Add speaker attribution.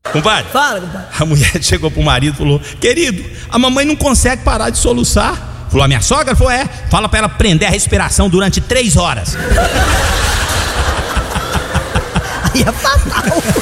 Speaker 1: Compadre,
Speaker 2: Fala, compadre.
Speaker 1: a mulher chegou pro marido e falou: querido, a mamãe não consegue parar de soluçar. Falou: a minha sogra? Falou: é. Fala pra ela prender a respiração durante 3 horas.
Speaker 2: Aí é fatal.